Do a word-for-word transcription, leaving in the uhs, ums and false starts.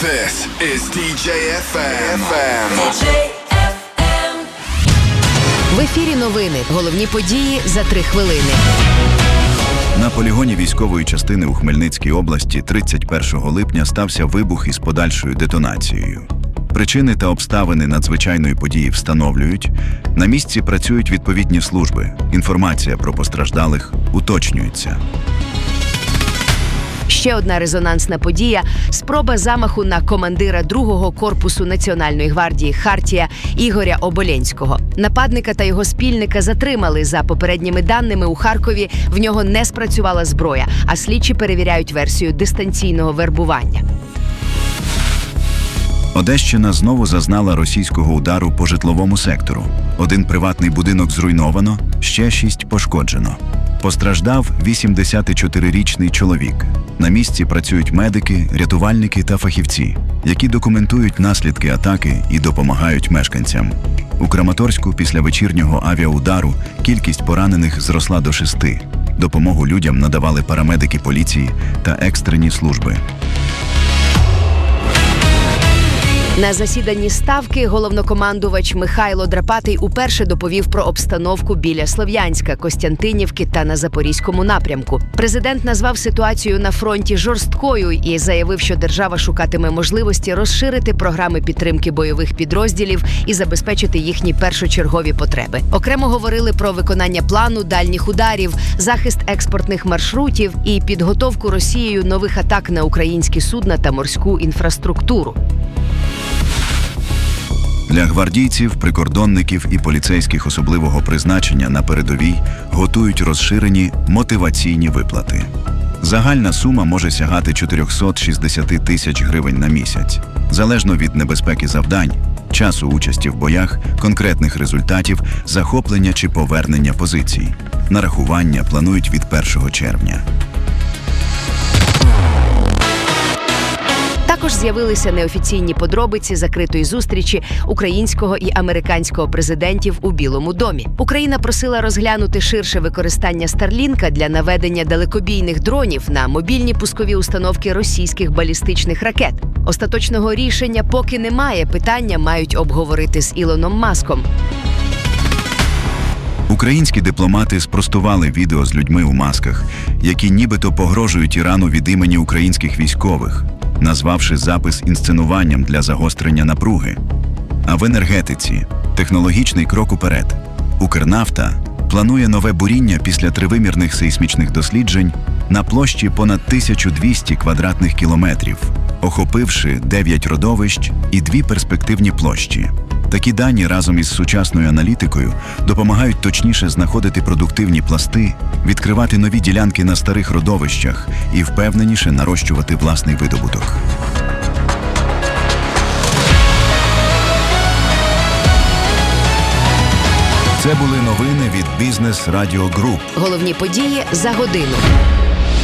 This is ді джей еф ем. В ефірі новини. Головні події за три хвилини. На полігоні військової частини у Хмельницькій області тридцять першого липня стався вибух із подальшою детонацією. Причини та обставини надзвичайної події встановлюють. На місці працюють відповідні служби. Інформація про постраждалих уточнюється. Ще одна резонансна подія – спроба замаху на командира другого корпусу Національної гвардії «Хартія» Ігоря Оболенського. Нападника та його спільника затримали. За попередніми даними, у Харкові в нього не спрацювала зброя, а слідчі перевіряють версію дистанційного вербування. Одещина знову зазнала російського удару по житловому сектору. Один приватний будинок зруйновано, ще шість пошкоджено. Постраждав вісімдесятичотирирічний чоловік. На місці працюють медики, рятувальники та фахівці, які документують наслідки атаки і допомагають мешканцям. У Краматорську після вечірнього авіаудару кількість поранених зросла до шести. Допомогу людям надавали парамедики поліції та екстрені служби. На засіданні Ставки головнокомандувач Михайло Драпатий уперше доповів про обстановку біля Слов'янська, Костянтинівки та на Запорізькому напрямку. Президент назвав ситуацію на фронті жорсткою і заявив, що держава шукатиме можливості розширити програми підтримки бойових підрозділів і забезпечити їхні першочергові потреби. Окремо говорили про виконання плану дальніх ударів, захист експортних маршрутів і підготовку Росією нових атак на українські судна та морську інфраструктуру. Для гвардійців, прикордонників і поліцейських особливого призначення на передовій готують розширені мотиваційні виплати. Загальна сума може сягати чотириста шістдесят тисяч гривень на місяць. Залежно від небезпеки завдань, часу участі в боях, конкретних результатів, захоплення чи повернення позицій. Нарахування планують від першого червня. Також з'явилися неофіційні подробиці закритої зустрічі українського і американського президентів у Білому домі. Україна просила розглянути ширше використання Старлінка для наведення далекобійних дронів на мобільні пускові установки російських балістичних ракет. Остаточного рішення поки немає, питання мають обговорити з Ілоном Маском. Українські дипломати спростували відео з людьми у масках, які нібито погрожують Ірану від імені українських військових, назвавши запис інсценуванням для загострення напруги. А в енергетиці – технологічний крок уперед. Укрнафта планує нове буріння після тривимірних сейсмічних досліджень на площі понад тисячу двісті квадратних кілометрів, охопивши дев'ять родовищ і дві перспективні площі. Такі дані разом із сучасною аналітикою допомагають точніше знаходити продуктивні пласти, відкривати нові ділянки на старих родовищах і впевненіше нарощувати власний видобуток. Це були новини від Бізнес Радіо Груп. Головні події за годину.